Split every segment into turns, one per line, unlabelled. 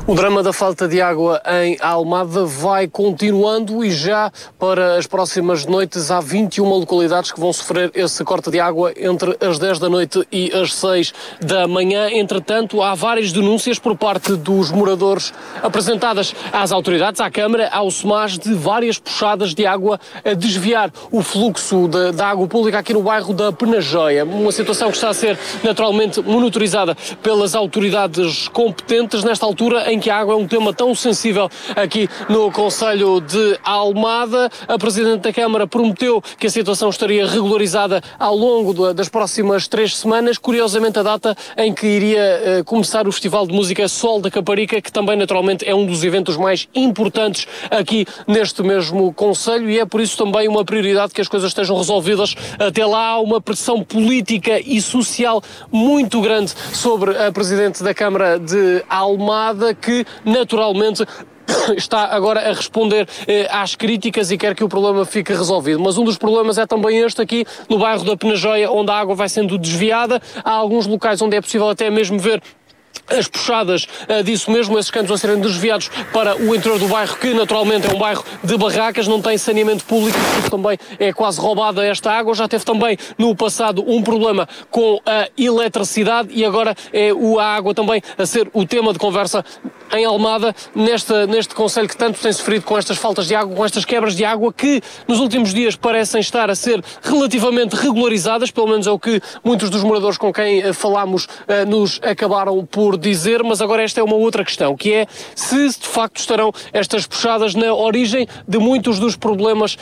O drama da falta de água em Almada vai continuando e já para as próximas noites há 21 localidades que vão sofrer esse corte de água entre as 10 da noite e as 6 da manhã. Entretanto, há várias denúncias por parte dos moradores apresentadas às autoridades, à Câmara, ao SEMAS, de várias puxadas de água a desviar o fluxo da água pública aqui no bairro da Penajóia. Uma situação que está a ser naturalmente monitorizada pelas autoridades competentes nesta altura em que a água é um tema tão sensível aqui no concelho de Almada. A Presidente da Câmara prometeu que a situação estaria regularizada ao longo das próximas 3 semanas. Curiosamente, a data em que iria começar o Festival de Música Sol da Caparica, que também naturalmente é um dos eventos mais importantes aqui neste mesmo concelho, e é por isso também uma prioridade que as coisas estejam resolvidas. Até lá há uma pressão política e social muito grande sobre a Presidente da Câmara de Almada, que naturalmente está agora a responder às críticas e quer que o problema fique resolvido. Mas um dos problemas é também este aqui no bairro da Penajóia, onde a água vai sendo desviada. Há alguns locais onde é possível até mesmo ver as puxadas disso mesmo, esses canos a serem desviados para o interior do bairro, que naturalmente é um bairro de barracas, não tem saneamento público, porque também é quase roubada esta água. Já teve também no passado um problema com a eletricidade e agora é a água também a ser o tema de conversa em Almada, neste concelho que tanto tem sofrido com estas faltas de água, com estas quebras de água, que nos últimos dias parecem estar a ser relativamente regularizadas, pelo menos é o que muitos dos moradores com quem falámos nos acabaram por dizer. Mas agora esta é uma outra questão, que é se de facto estarão estas puxadas na origem de muitos dos problemas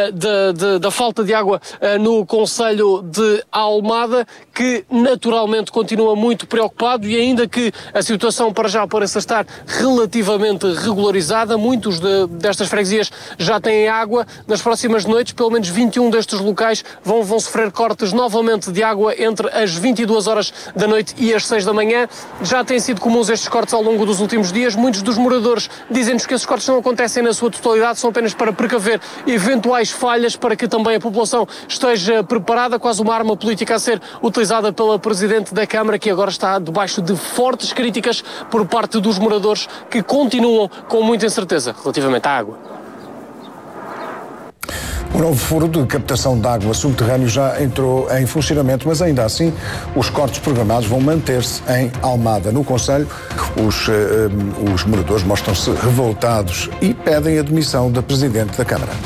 da falta de água no concelho de Almada, que naturalmente continua muito preocupado, e ainda que a situação para já pareça estar relativamente regularizada, muitos destas freguesias já têm água. Nas próximas noites, pelo menos 21 destes locais vão sofrer cortes novamente de água entre as 22 horas da noite e as 6 da manhã. Já têm sido comuns estes cortes ao longo dos últimos dias. Muitos dos moradores dizem-nos que esses cortes não acontecem na sua totalidade, são apenas para precaver eventuais falhas, para que também a população esteja preparada. Quase uma arma política a ser utilizada pela Presidente da Câmara, que agora está debaixo de fortes críticas por parte dos moradores, que continuam com muita incerteza relativamente à água.
O novo furo de captação de água subterrâneo já entrou em funcionamento, mas ainda assim os cortes programados vão manter-se em Almada. No concelho, os moradores mostram-se revoltados e pedem a demissão da Presidente da Câmara.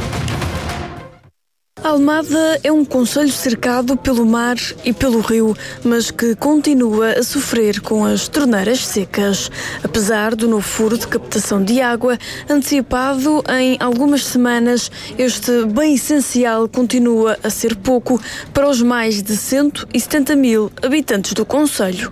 Almada é um concelho cercado pelo mar e pelo rio, mas que continua a sofrer com as torneiras secas. Apesar do novo furo de captação de água antecipado em algumas semanas, este bem essencial continua a ser pouco para os mais de 170 mil habitantes do concelho.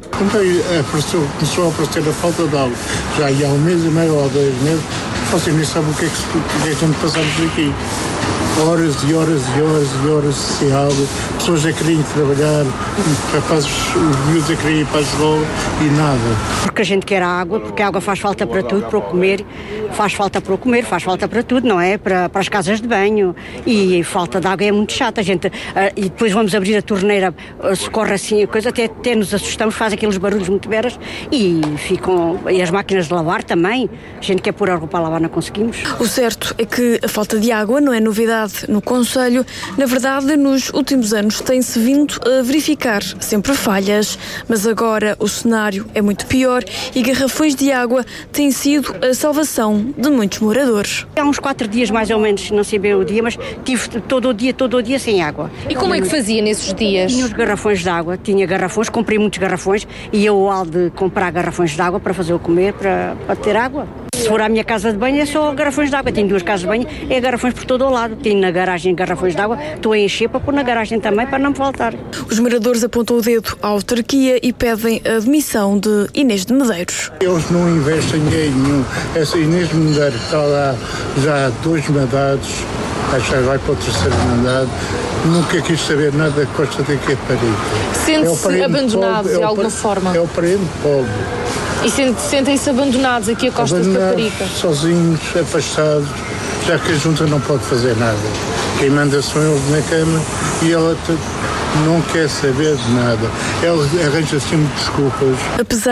Começou a aparecer a falta de água já há 1 mês e meio ou 2 meses. Você nem sabe o que é que a gente passamos aqui. Horas e horas e horas e horas sem água, pessoas a querem trabalhar, rapazes, os miúdos a querem ir para a escola e nada.
Porque a gente quer a água, porque a água faz falta para tudo, para o comer, faz falta para o comer, faz falta para tudo, não é? Para as casas de banho, e falta de água é muito chata. A gente, e depois vamos abrir a torneira, se corre assim a coisa, até nos assustamos, faz aqueles barulhos muito veras e as máquinas de lavar também, a gente quer pôr a roupa a lavar, não conseguimos.
O certo é que a falta de água não é novidade no concelho. Na verdade, nos últimos anos tem-se vindo a verificar sempre falhas, mas agora o cenário é muito pior e garrafões de água têm sido a salvação de muitos moradores.
Há uns 4 dias mais ou menos, não sei bem o dia, mas tive todo o dia sem água.
E como é que fazia nesses dias?
Tinha os garrafões de água, comprei muitos garrafões e eu há de comprar garrafões de água para fazer o comer, para ter água. Se for à minha casa de banho é só garrafões de água, tenho 2 casas de banho, é garrafões por todo o lado, tenho na garagem garrafões de água, estou a encher para pôr na garagem também para não me faltar.
Os moradores apontam o dedo à autarquia e pedem a demissão de Inês de Medeiros.
Eles não investem dinheiro nenhum. Essa Inês de Medeiros está lá já há 2 mandados, acho que vai para o 3º mandado, nunca quis saber nada da Costa da Caparica.
Sente-se abandonado de alguma forma?
É o parente pobre.
E sentem-se abandonados aqui a Costa de Caparica?
Sozinhos, afastados, já que a Junta não pode fazer nada. Quem manda são eles na Câmara e ela não quer saber de nada. Ela arranja sempre desculpas.